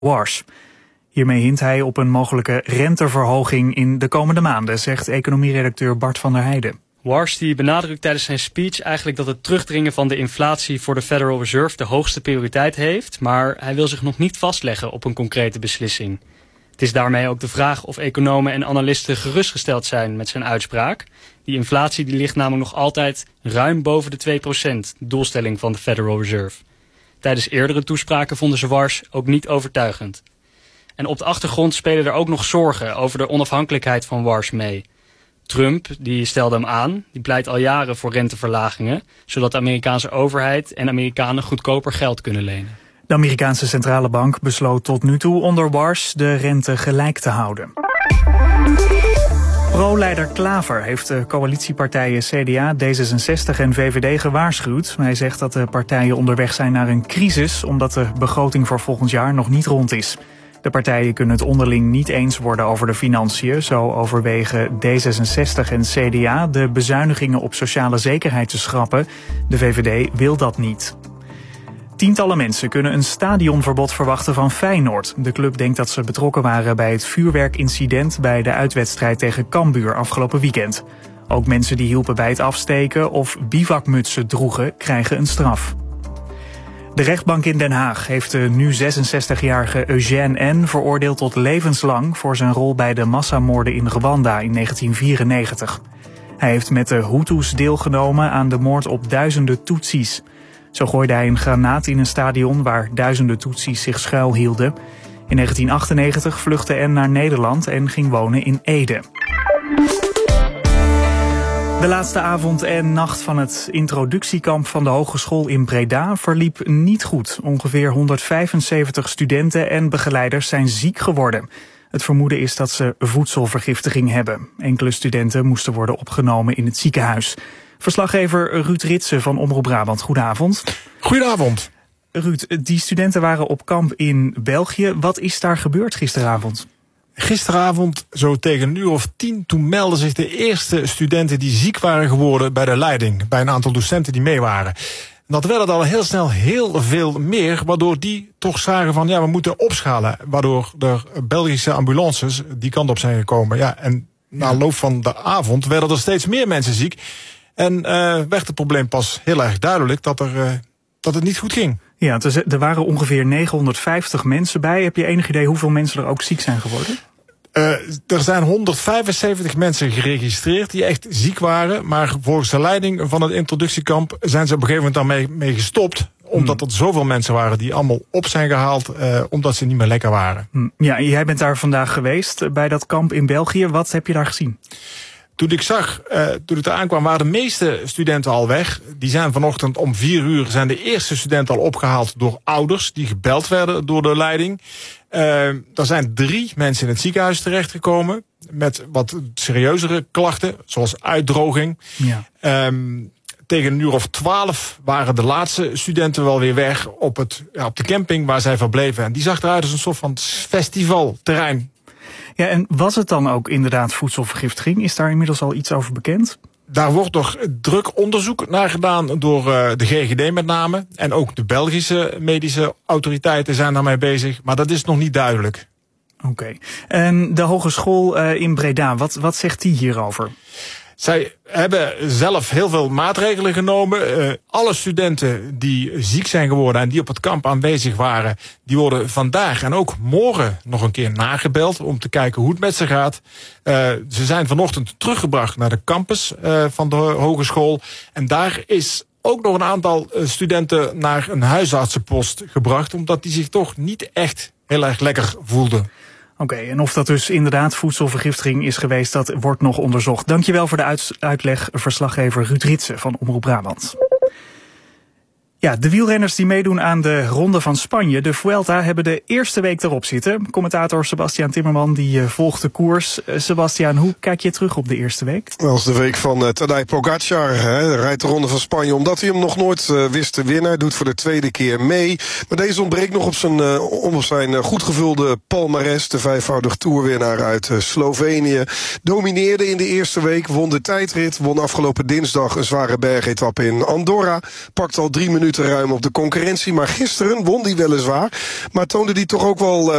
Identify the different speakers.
Speaker 1: Wars. Hiermee hint hij op een mogelijke renteverhoging in de komende maanden, zegt economieredacteur Bart van der Heijden.
Speaker 2: Wars die benadrukt tijdens zijn speech eigenlijk dat het terugdringen van de inflatie voor de Federal Reserve de hoogste prioriteit heeft, maar hij wil zich nog niet vastleggen op een concrete beslissing. Het is daarmee ook de vraag of economen en analisten gerustgesteld zijn met zijn uitspraak. Die inflatie die ligt namelijk nog altijd ruim boven de 2%, doelstelling van de Federal Reserve. Tijdens eerdere toespraken vonden ze Wars ook niet overtuigend. En op de achtergrond spelen er ook nog zorgen over de onafhankelijkheid van Wars mee. Trump die stelde hem aan, die pleit al jaren voor renteverlagingen, zodat de Amerikaanse overheid en Amerikanen goedkoper geld kunnen lenen.
Speaker 1: De Amerikaanse centrale bank besloot tot nu toe onder Wars de rente gelijk te houden. Pro-leider Klaver heeft de coalitiepartijen CDA, D66 en VVD gewaarschuwd. Hij zegt dat de partijen onderweg zijn naar een crisis, omdat de begroting voor volgend jaar nog niet rond is. De partijen kunnen het onderling niet eens worden over de financiën. Zo overwegen D66 en CDA de bezuinigingen op sociale zekerheid te schrappen. De VVD wil dat niet. Tientallen mensen kunnen een stadionverbod verwachten van Feyenoord. De club denkt dat ze betrokken waren bij het vuurwerkincident bij de uitwedstrijd tegen Cambuur afgelopen weekend. Ook mensen die hielpen bij het afsteken of bivakmutsen droegen krijgen een straf. De rechtbank in Den Haag heeft de nu 66-jarige Eugène N. veroordeeld tot levenslang voor zijn rol bij de massamoorden in Rwanda in 1994. Hij heeft met de Hutus deelgenomen aan de moord op duizenden Tutsis. Zo gooide hij een granaat in een stadion waar duizenden Tutsis zich schuilhielden. In 1998 vluchtte N. naar Nederland en ging wonen in Ede. De laatste avond en nacht van het introductiekamp van de Hogeschool in Breda verliep niet goed. Ongeveer 175 studenten en begeleiders zijn ziek geworden. Het vermoeden is dat ze voedselvergiftiging hebben. Enkele studenten moesten worden opgenomen in het ziekenhuis. Verslaggever Ruud Ritsen van Omroep Brabant, goedenavond.
Speaker 3: Goedenavond.
Speaker 1: Ruud, die studenten waren op kamp in België. Wat is daar gebeurd gisteravond?
Speaker 3: Gisteravond, zo tegen 10:00, toen meldden zich de eerste studenten die ziek waren geworden bij de leiding. Bij een aantal docenten die mee waren. Dat werd het al heel snel heel veel meer, waardoor die toch zagen van we moeten opschalen. Waardoor de Belgische ambulances die kant op zijn gekomen. Ja, en na loop van de avond werden er steeds meer mensen ziek. En werd het probleem pas heel erg duidelijk dat het niet goed ging.
Speaker 1: Ja, er waren ongeveer 950 mensen bij. Heb je enig idee hoeveel mensen er ook ziek zijn geworden?
Speaker 3: Er zijn 175 mensen geregistreerd die echt ziek waren. Maar volgens de leiding van het introductiekamp zijn ze op een gegeven moment daarmee gestopt. Omdat er zoveel mensen waren die allemaal op zijn gehaald, omdat ze niet meer lekker waren.
Speaker 1: Ja, jij bent daar vandaag geweest bij dat kamp in België. Wat heb je daar gezien?
Speaker 3: Toen ik er aankwam, waren de meeste studenten al weg. Die zijn vanochtend om 4:00 zijn de eerste studenten al opgehaald door ouders die gebeld werden door de leiding. Er zijn 3 mensen in het ziekenhuis terechtgekomen met wat serieuzere klachten, zoals uitdroging.
Speaker 1: Ja.
Speaker 3: Tegen 12:00 waren de laatste studenten wel weer weg op de camping waar zij verbleven. En die zag eruit als een soort van festivalterrein.
Speaker 1: Ja, en was het dan ook inderdaad voedselvergiftiging? Is daar inmiddels al iets over bekend?
Speaker 3: Daar wordt nog druk onderzoek naar gedaan door de GGD met name. En ook de Belgische medische autoriteiten zijn daarmee bezig. Maar dat is nog niet duidelijk.
Speaker 1: Oké. En de hogeschool in Breda, wat zegt die hierover?
Speaker 3: Zij hebben zelf heel veel maatregelen genomen. Alle studenten die ziek zijn geworden en die op het kamp aanwezig waren, die worden vandaag en ook morgen nog een keer nagebeld om te kijken hoe het met ze gaat. Ze zijn vanochtend teruggebracht naar de campus van de hogeschool. En daar is ook nog een aantal studenten naar een huisartsenpost gebracht, omdat die zich toch niet echt heel erg lekker voelden.
Speaker 1: Oké, en of dat dus inderdaad voedselvergiftiging is geweest, dat wordt nog onderzocht. Dankjewel voor de uitleg, verslaggever Ruud Ritsen van Omroep Brabant. Ja, de wielrenners die meedoen aan de Ronde van Spanje, de Vuelta, hebben de eerste week erop zitten. Commentator Sebastian Timmerman die volgt de koers. Sebastian, hoe kijk je terug op de eerste week?
Speaker 4: Dat is de week van Tadej Pogacar. Hij rijdt de Ronde van Spanje omdat hij hem nog nooit wist te winnen. Hij doet voor de tweede keer mee. Maar deze ontbreekt nog op zijn goed gevulde palmares. De 5-voudig toerwinnaar uit Slovenië. Domineerde in de eerste week, won de tijdrit. Won afgelopen dinsdag een zware bergetappe in Andorra. Pakt al 3 minuten punten ruim op de concurrentie. Maar gisteren won hij weliswaar. Maar toonde hij toch ook wel